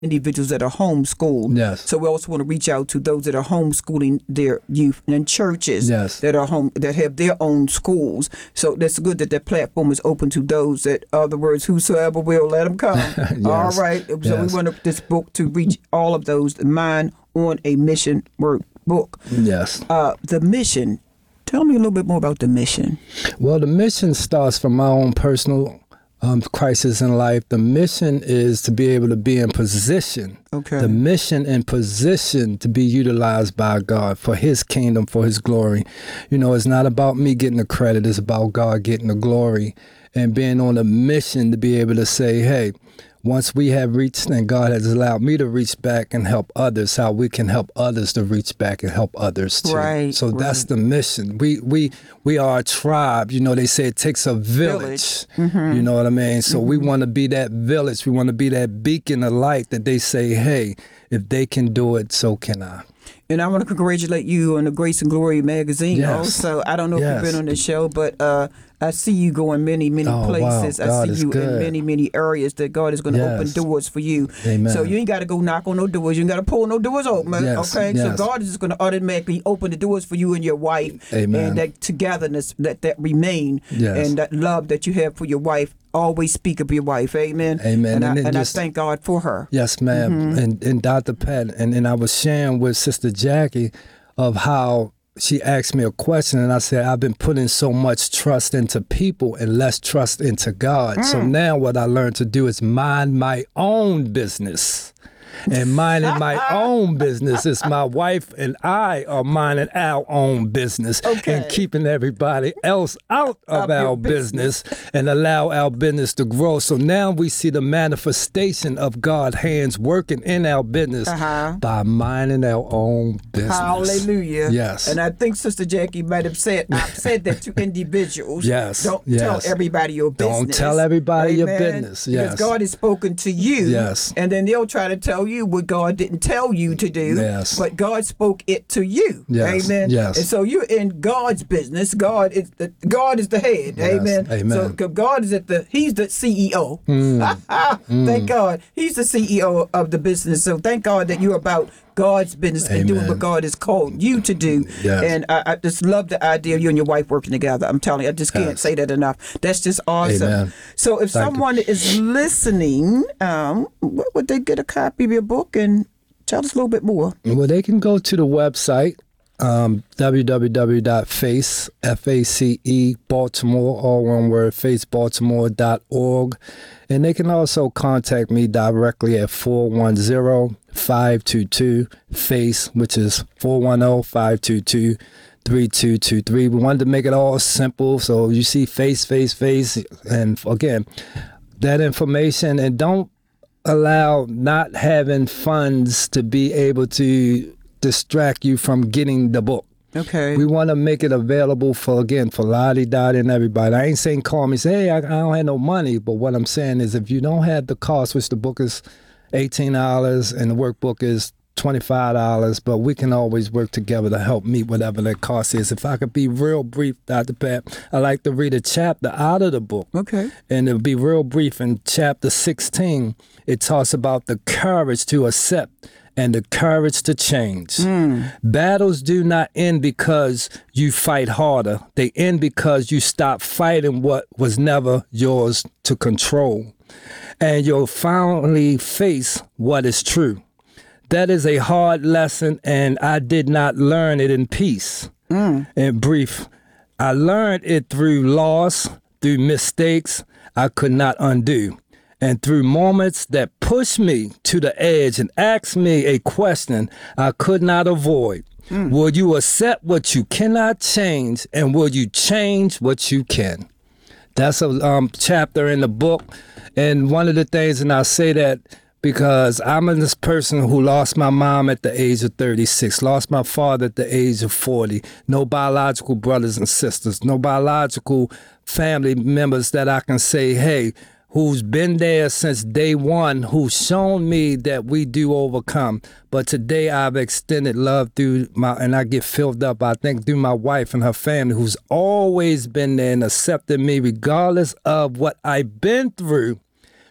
individuals that are homeschooled. Yes. So we also want to reach out to those that are homeschooling their youth, and churches that are that have their own schools. So that's good that that platform is open to those that, other words, whosoever will, let them come. Yes. All right. So we want this book to reach all of those. The Mind on a Mission workbook. Yes. The mission. Tell me a little bit more about the mission. Well, the mission starts from my own personal crisis in life. The mission is to be able to be in position. Okay. The mission and position to be utilized by God for His kingdom, for His glory. You know, it's not about me getting the credit. It's about God getting the glory and being on a mission to be able to say, hey, once we have reached and God has allowed me to reach back and help others, how we can help others to reach back and help others too. Right. So that's the mission. We are a tribe. You know, they say it takes a village. Mm-hmm. You know what I mean? So we want to be that village. We want to be that beacon of light that they say, hey, if they can do it, so can I. And I want to congratulate you on the Grace and Glory magazine. Yes. Also, I don't know if you've been on the show, but I see you go in many places. Wow. I see you in many areas that God is going to open doors for you. Amen. So you ain't got to go knock on no doors. You ain't got to pull no doors open. Yes. Okay? Yes. So God is just going to automatically open the doors for you and your wife. Amen. And that togetherness that remain. Yes. And that love that you have for your wife. Always speak of your wife. Amen. Amen. And I thank God for her. Yes, ma'am. Mm-hmm. And Dr. Pat, and I was sharing with Sister Jackie of how she asked me a question, and I said, I've been putting so much trust into people and less trust into God. So now what I learned to do is mind my own business. And minding my own business is my wife and I are minding our own business and keeping everybody else out of our business and allow our business to grow. So now we see the manifestation of God's hands working in our business by minding our own business. Hallelujah. Yes. And I think Sister Jackie might have said, I've said that to individuals. Yes. Don't tell everybody your business. Don't tell everybody your business. Yes. Because God has spoken to you. Yes. And then they'll try to tell you what God didn't tell you to do. Yes. But God spoke it to you. Yes. Amen. Yes. And so you're in God's business. God is the head. Yes. Amen. Amen. So God is he's the CEO. Thank God. He's the CEO of the business. So thank God that you're about God's business and doing what God has called you to do. Yes. And I just love the idea of you and your wife working together. I'm telling you, I just can't say that enough. That's just awesome. Amen. So if someone is listening, would they get a copy of your book? And tell us a little bit more. Well, they can go to the website, www.face, F-A-C-E, Baltimore, all one word, facebaltimore.org. And they can also contact me directly at 410-522-FACE, which is 410-522-3223. We wanted to make it all simple. So you see face. And again, that information, and don't allow not having funds to be able to distract you from getting the book. Okay. We want to make it available for Lottie-Dottie and everybody. I ain't saying call me, say, hey, I don't have no money. But what I'm saying is if you don't have the cost, which the book is $18 and the workbook is $25, but we can always work together to help meet whatever that cost is. If I could be real brief, Dr. Pat, I like to read a chapter out of the book. Okay. And it'll be real brief. In chapter 16, it talks about the courage to accept and the courage to change. Battles do not end because you fight harder. They end because you stop fighting what was never yours to control. And you'll finally face what is true. That is a hard lesson, and I did not learn it in peace. In brief, I learned it through loss, through mistakes I could not undo, and through moments that pushed me to the edge and asked me a question I could not avoid. Will you accept what you cannot change, and will you change what you can? That's a chapter in the book, and one of the things, and I say that because I'm this person who lost my mom at the age of 36, lost my father at the age of 40, no biological brothers and sisters, no biological family members that I can say, hey, who's been there since day one, who's shown me that we do overcome. But today I've extended love through and I get filled up, I think, through my wife and her family, who's always been there and accepted me regardless of what I've been through,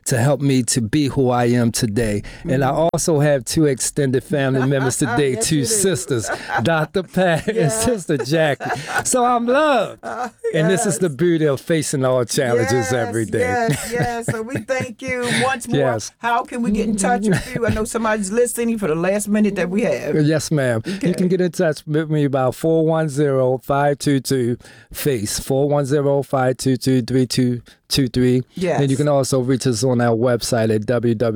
to help me to be who I am today. And I also have 2 extended family members today, Yes, 2 sisters, Dr. Pat and Sister Jackie. So I'm loved. And this is the beauty of facing all challenges every day. Yes. So we thank you once more. Yes. How can we get in touch with you? I know somebody's listening for the last minute that we have. Yes, ma'am. Okay. You can get in touch with me about 410-522-FACE, 410-522-3223. Yes. And you can also reach us on our website at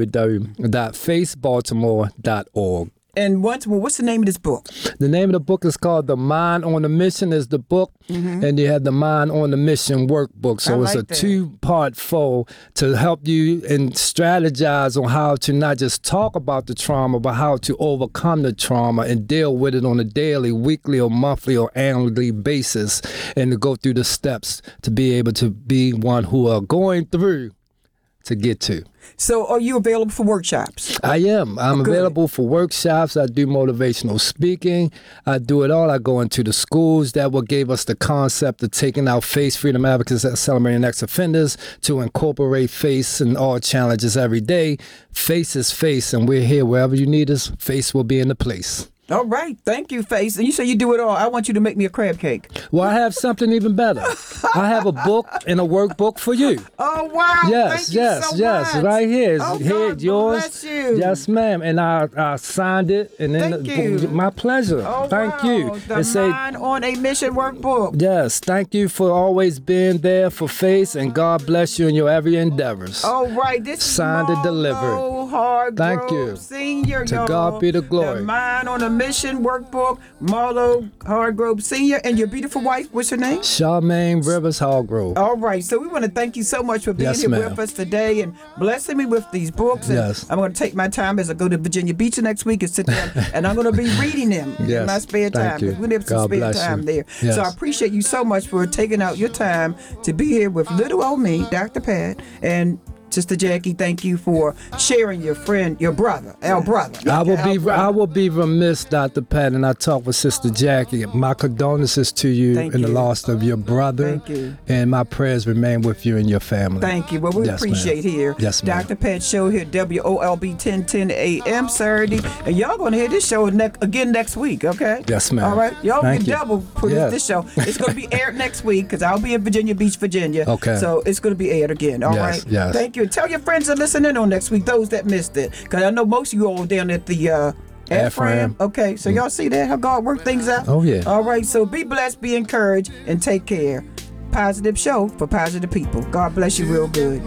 www.facebaltimore.org. And once more, what's the name of this book? The name of the book is called The Mind on a Mission is the book, and you have the Mind on a Mission workbook. So it's a 2-part fold to help you and strategize on how to not just talk about the trauma, but how to overcome the trauma and deal with it on a daily, weekly, or monthly, or annually basis, and to go through the steps to be able to be one who are going through to get to. So are you available for workshops? I am. I'm available for workshops. I do motivational speaking. I do it all. I go into the schools that what gave us the concept of taking out FACE, Freedom Advocates Celebrating Ex-Offenders, to incorporate FACE in all challenges every day. FACE is FACE, and we're here wherever you need us. FACE will be in the place. All right. Thank you, Face. And you say you do it all. I want you to make me a crab cake. Well, I have something even better. I have a book and a workbook for you. Oh, wow. Yes, Thank you so much. Right here. Oh, Here, God yours. bless you. Yes, ma'am. And I signed it. And then Thank you. My pleasure. Oh, Thank wow. you. The And say, Mind on a Mission workbook. yes, thank you for always being there for FACE, and God bless you in your every endeavors. All right. This Signed is and delivered. Hargrove Thank you. Senior, To y'all. God be the glory. The Mind on a Mission workbook. Marlo Hargrove Senior and your beautiful wife. What's her name? Charmaine Rivers Hargrove. All right, so we want to thank you so much for being Yes, here ma'am. with us today and blessing me with these books. And Yes. I'm going to take my time as I go to Virginia Beach next week and sit down, and I'm going to be reading them in Yes, my spare thank time. you. Because we have some God spare bless time you. there. Yes. So I appreciate you so much for taking out your time to be here with little old me, Dr. Pat, and Sister Jackie. Thank you for sharing your friend, your brother, our brother. I will be remiss, Dr. Pat, and I talk with Sister Jackie. My condolences to you Thank in the you. loss of your brother. Thank you. And my prayers remain with you and your family. Thank you. Well, we Yes, appreciate ma'am. here. Yes, ma'am. Dr. Pat Show here, WOLB 1010 AM Saturday. And y'all going to hear this show again next week, okay? Yes, ma'am. All right. Y'all Thank be you. double for Yes. this show. It's going to be aired next week because I'll be in Virginia Beach, Virginia. Okay. So it's going to be aired again. All Yes, right. yes. Thank you. Tell your friends to listen in on next week, those that missed it. Because I know most of you all down at the Ephraim. Okay. So y'all see that? How God worked things out? Oh, yeah. All right. So be blessed, be encouraged, and take care. Positive show for positive people. God bless you real good.